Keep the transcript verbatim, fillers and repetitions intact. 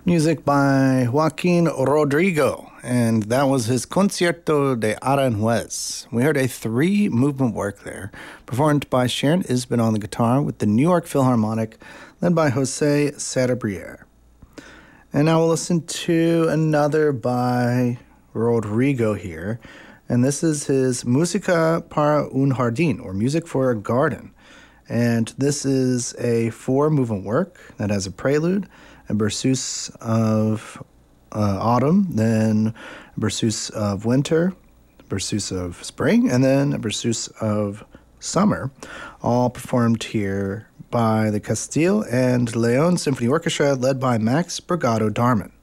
Music by Joaquin Rodrigo, and that was his Concierto de Aranjuez. We heard a three-movement work there, performed by Sharon Isbin on the guitar with the New York Philharmonic, led by Jose Sarabriere. And now we'll listen to another by Rodrigo here, and this is his Música para un Jardín, or Music for a Garden. And this is a four-movement work that has a prelude, a berceuse of uh, autumn, then a berceuse of winter, a berceuse of spring, and then a berceuse of summer, all performed here by the Castile and Leon Symphony Orchestra, led by Max Brigado Darman.